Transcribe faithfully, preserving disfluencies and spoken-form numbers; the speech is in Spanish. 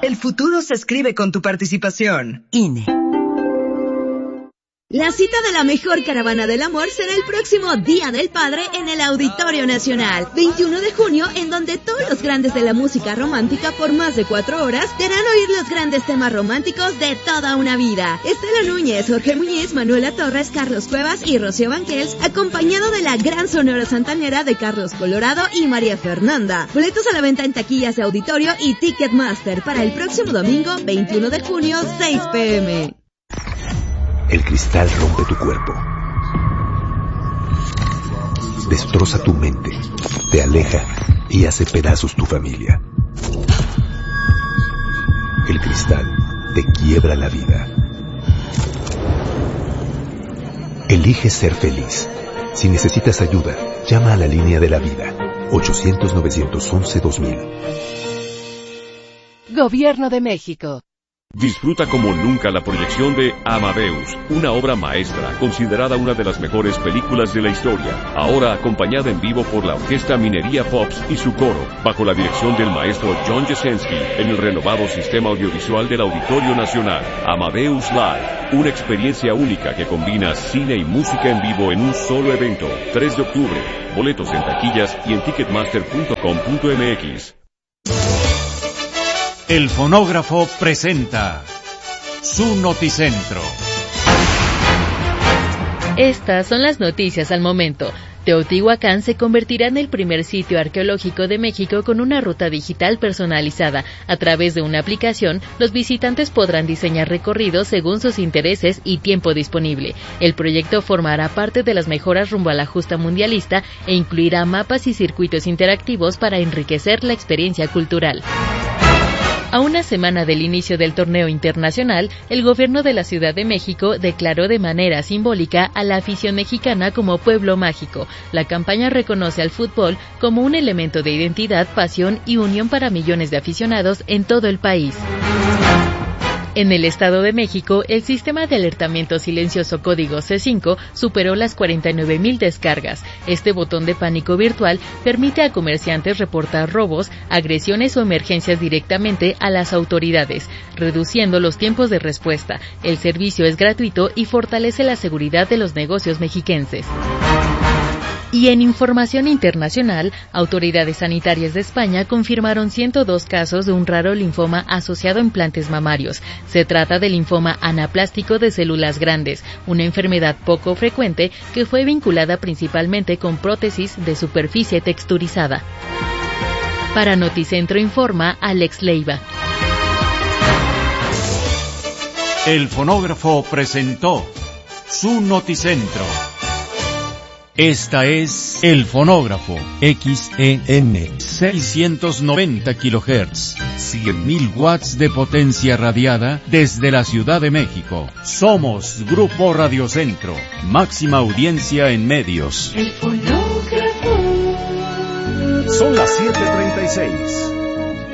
El futuro se escribe con tu participación. I N E. La cita de la mejor caravana del amor será el próximo Día del Padre en el Auditorio Nacional, veintiuno de junio, en donde todos los grandes de la música romántica por más de cuatro horas te harán oír los grandes temas románticos de toda una vida. Estela Núñez, Jorge Muñiz, Manuela Torres, Carlos Cuevas y Rocío Banquels, acompañado de la gran sonora santanera de Carlos Colorado y María Fernanda. Boletos a la venta en taquillas de Auditorio y Ticketmaster para el próximo domingo, veintiuno de junio, seis pe eme. El cristal rompe tu cuerpo, destroza tu mente, te aleja y hace pedazos tu familia. El cristal te quiebra la vida. Elige ser feliz. Si necesitas ayuda, llama a la línea de la vida, ochocientos, novecientos once, dos mil. Gobierno de México. Disfruta como nunca la proyección de Amadeus, una obra maestra, considerada una de las mejores películas de la historia, ahora acompañada en vivo por la Orquesta Minería Pops y su coro, bajo la dirección del maestro John Jasenski, en el renovado sistema audiovisual del Auditorio Nacional. Amadeus Live, una experiencia única que combina cine y música en vivo en un solo evento. tres de octubre, boletos en taquillas y en ticketmaster punto com punto eme equis. El fonógrafo presenta su Noticentro. Estas son las noticias al momento. Teotihuacán se convertirá en el primer sitio arqueológico de México con una ruta digital personalizada. A través de una aplicación, los visitantes podrán diseñar recorridos según sus intereses y tiempo disponible. El proyecto formará parte de las mejoras rumbo a la justa mundialista e incluirá mapas y circuitos interactivos para enriquecer la experiencia cultural. A una semana del inicio del torneo internacional, el gobierno de la Ciudad de México declaró de manera simbólica a la afición mexicana como pueblo mágico. La campaña reconoce al fútbol como un elemento de identidad, pasión y unión para millones de aficionados en todo el país. En el Estado de México, el sistema de alertamiento silencioso código ce cinco superó las cuarenta y nueve mil descargas. Este botón de pánico virtual permite a comerciantes reportar robos, agresiones o emergencias directamente a las autoridades, reduciendo los tiempos de respuesta. El servicio es gratuito y fortalece la seguridad de los negocios mexiquenses. Y en información internacional, autoridades sanitarias de España confirmaron ciento dos casos de un raro linfoma asociado a implantes mamarios. Se trata del linfoma anaplástico de células grandes, una enfermedad poco frecuente que fue vinculada principalmente con prótesis de superficie texturizada. Para Noticentro informa Alex Leiva. El fonógrafo presentó su Noticentro. Esta es El Fonógrafo, X E N, seiscientos noventa kilohertz, cien mil watts de potencia radiada desde la Ciudad de México. Somos Grupo Radiocentro, máxima audiencia en medios. El Fonógrafo. Son las siete treinta y seis.